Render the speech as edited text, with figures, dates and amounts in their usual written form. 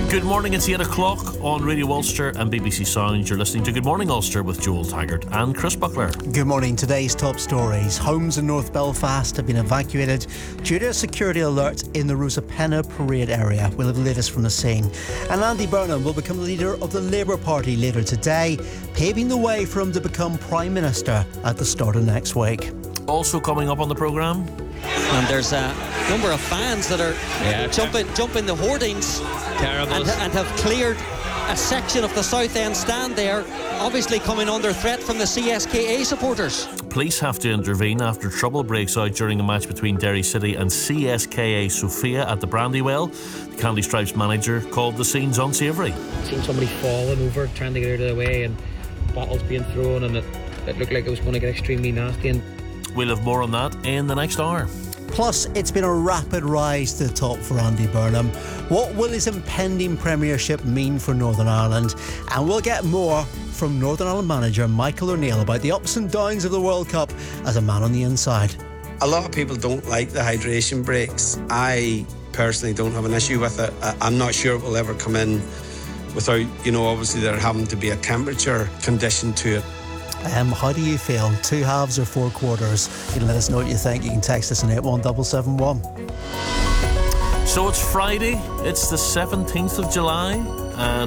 Good morning, it's 8 o'clock on Radio Ulster and BBC Sound. You're listening to Good Morning Ulster with Joel Taggart and Chris Buckler. Good morning. Today's top stories. Homes in North Belfast have been evacuated due to a security alert in the Rosapenna parade area. We'll have the latest from the scene. And Andy Burnham will become the leader of the Labour Party later today, paving the way for him to become Prime Minister at the start of next week. Also coming up on the programme. And there's a number of fans that are jumping the hoardings and have cleared a section of the South End stand there, obviously coming under threat from the CSKA supporters. Police have to intervene after trouble breaks out during a match between Derry City and CSKA Sofia at the Brandywell. The Candy Stripes manager called the scenes unsavoury. Seen somebody falling over trying to get out of the way and bottles being thrown, and it looked like it was going to get extremely nasty. And we'll have more on that in the next hour. Plus, it's been a rapid rise to the top for Andy Burnham. What will his impending premiership mean for Northern Ireland? And we'll get more from Northern Ireland manager Michael O'Neill about the ups and downs of the World Cup as a man on the inside. A lot of people don't like the hydration breaks. I personally don't have an issue with it. I'm not sure it will ever come in without, obviously there having to be a temperature condition to it. How do you feel? 2 halves or 4 quarters? You can let us know what you think. You can text us on 81771. So it's Friday, it's the 17th of July, and